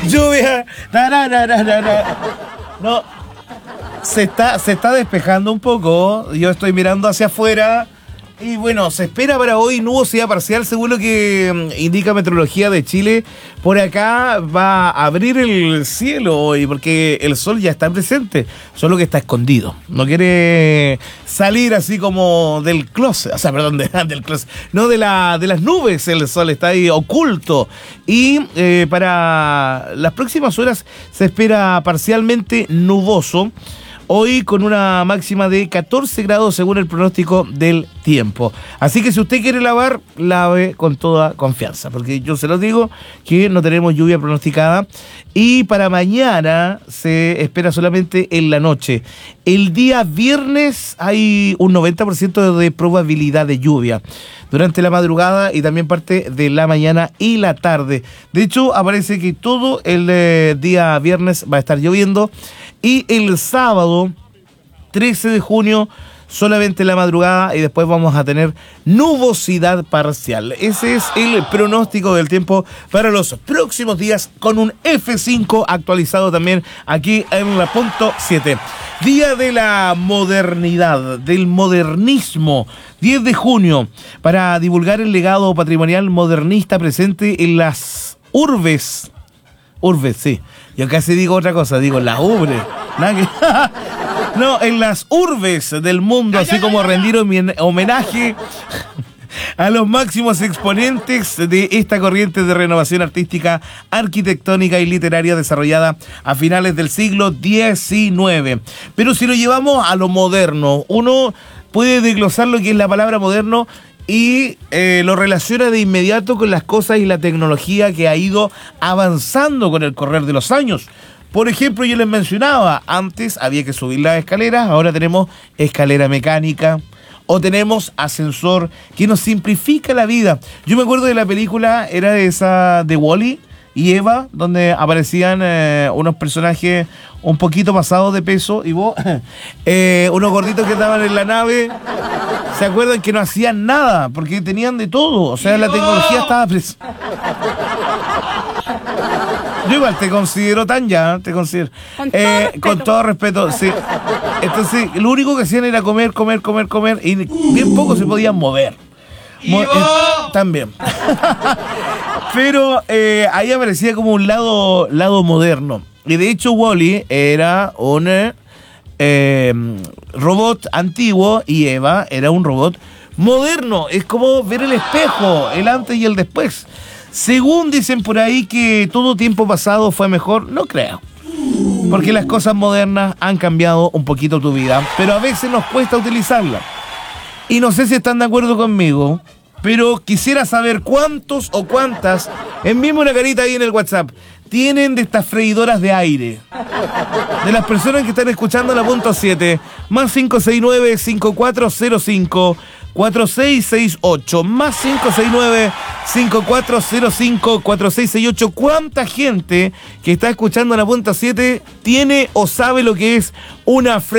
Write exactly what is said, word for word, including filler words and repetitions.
lluvia. Na, na, na, na, na, na. No, se está, se está despejando un poco. Yo estoy mirando hacia afuera. Y bueno, se espera para hoy nubosidad parcial, según lo que indica Meteorología de Chile. Por acá va a abrir el cielo hoy, porque el sol ya está presente, solo que está escondido. No quiere salir así como del closet, o sea, perdón, de, del closet, no de, la, de las nubes, el sol está ahí oculto. Y eh, para las próximas horas se espera parcialmente nuboso. Hoy con una máxima de catorce grados según el pronóstico del tiempo. Así que si usted quiere lavar, lave con toda confianza. Porque yo se lo digo que no tenemos lluvia pronosticada. Y para mañana se espera solamente en la noche. El día viernes hay un noventa por ciento de probabilidad de lluvia. Durante la madrugada y también parte de la mañana y la tarde. De hecho, aparece que todo el eh, día viernes va a estar lloviendo. Y el sábado, trece de junio, solamente la madrugada y después vamos a tener nubosidad parcial. Ese es el pronóstico del tiempo para los próximos días con un F cinco actualizado también aquí en la punto siete. Día de la modernidad, del modernismo. diez de junio, para divulgar el legado patrimonial modernista presente en las urbes. Urbes, sí. Yo casi digo otra cosa, digo la ubre. No, en las urbes del mundo, así como rendir homenaje a los máximos exponentes de esta corriente de renovación artística, arquitectónica y literaria desarrollada a finales del siglo diecinueve. Pero si lo llevamos a lo moderno, uno puede desglosar lo que es la palabra moderno y eh, lo relaciona de inmediato con las cosas y la tecnología que ha ido avanzando con el correr de los años. Por ejemplo, yo les mencionaba, antes había que subir las escaleras, ahora tenemos escalera mecánica, o tenemos ascensor, que nos simplifica la vida. Yo me acuerdo de la película, era esa de Wall-E y Eva, donde aparecían eh, unos personajes un poquito pasados de peso, y vos, eh, unos gorditos que estaban en la nave. ¿Se acuerdan que no hacían nada? Porque tenían de todo. O sea, la tecnología estaba presa. Yo igual te considero tan ya, te considero. Con todo eh, respeto. Con todo respeto, sí. Entonces, lo único que hacían era comer, comer, comer, comer. Y bien poco se podían mover. Mo- eh, también. Pero eh, ahí aparecía como un lado, lado moderno. Y de hecho, Wall-E era un eh, robot antiguo y Eva era un robot moderno. Es como ver el espejo, el antes y el después. Según dicen por ahí que todo tiempo pasado fue mejor, no creo. Porque las cosas modernas han cambiado un poquito tu vida, pero a veces nos cuesta utilizarlas. Y no sé si están de acuerdo conmigo, pero quisiera saber cuántos o cuántas, envíenme una carita ahí en el WhatsApp, tienen de estas freidoras de aire. De las personas que están escuchando la punto siete, más cinco seis nueve, cinco cuatro cero cinco, cuatro seis seis ocho, más cinco seis nueve, cinco cuatro cero cinco, cuatro seis seis ocho. ¿Cuánta gente que está escuchando la punto siete tiene o sabe lo que es una freidora